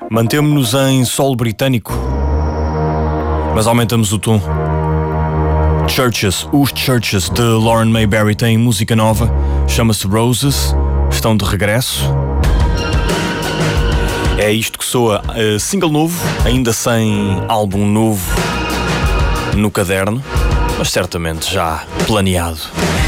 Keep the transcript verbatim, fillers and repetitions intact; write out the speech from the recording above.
Mantemo-nos em solo britânico, mas aumentamos o tom. Churches, os Churches de Lauren Mayberry têm música nova, chama-se Roses, estão de regresso. É isto que soa, uh, single novo, ainda sem álbum novo no caderno, mas certamente já planeado.